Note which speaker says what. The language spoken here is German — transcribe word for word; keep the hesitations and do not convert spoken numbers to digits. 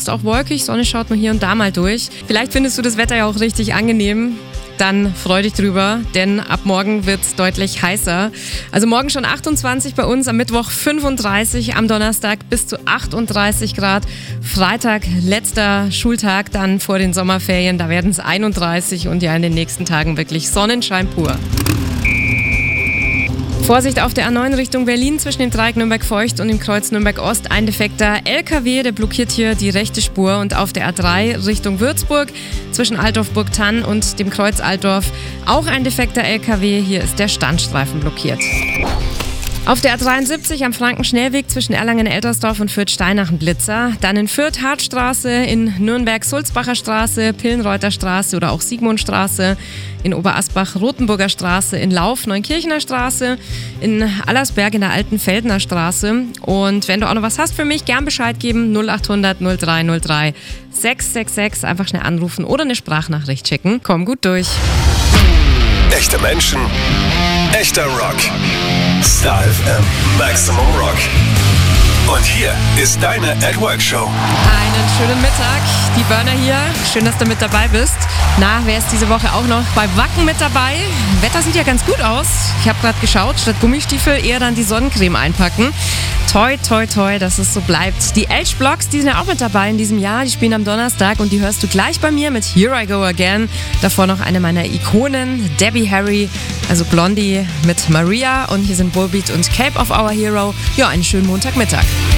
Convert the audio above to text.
Speaker 1: ist auch wolkig, Sonne schaut nur hier und da mal durch. Vielleicht findest du das Wetter ja auch richtig angenehm. Dann freu dich drüber, denn ab morgen wird es deutlich heißer. Also morgen schon achtundzwanzig bei uns, am Mittwoch fünfunddreißig, am Donnerstag bis zu achtunddreißig Grad. Freitag, letzter Schultag dann vor den Sommerferien, da werden es einunddreißig und ja in den nächsten Tagen wirklich Sonnenschein pur. Vorsicht auf der A neun Richtung Berlin zwischen dem Dreieck Nürnberg-Feucht und dem Kreuz Nürnberg-Ost. Ein defekter L K W, der blockiert hier die rechte Spur. Und auf der A drei Richtung Würzburg zwischen Altdorf-Burgthann und dem Kreuz Altdorf auch ein defekter L K W. Hier ist der Standstreifen blockiert. Auf der A dreiundsiebzig am Frankenschnellweg zwischen Erlangen-Eltersdorf und Fürth-Steinach ein Blitzer. Dann in Fürth Hartstraße, in Nürnberg Sulzbacher Straße, Pillenreuther Straße oder auch Sigmundstraße, in Oberasbach Rothenburger Straße, in Lauf Neunkirchener Straße, in Allersberg in der Alten Feldner Straße. Und wenn du auch noch was hast für mich, gern Bescheid geben, null achthundert null drei null drei sechs sechs sechs, einfach schnell anrufen oder eine Sprachnachricht schicken. Komm gut durch.
Speaker 2: Echte Menschen, echter Rock. Star F M Maximum Rock. Und hier ist deine At Work Show.
Speaker 1: Einen schönen Mittag, die Burner hier. Schön, dass du mit dabei bist. Na, wer ist diese Woche auch noch bei Wacken mit dabei? Wetter sieht ja ganz gut aus. Ich habe gerade geschaut, statt Gummistiefel eher dann die Sonnencreme einpacken. Toi, toi, toi, dass es so bleibt. Die Elch-Blocks, die sind ja auch mit dabei in diesem Jahr. Die spielen am Donnerstag und die hörst du gleich bei mir mit Here I Go Again. Davor noch eine meiner Ikonen, Debbie Harry, also Blondie mit Maria. Und hier sind Bullbeat und Cape of Our Hero. Ja, einen schönen Montagmittag.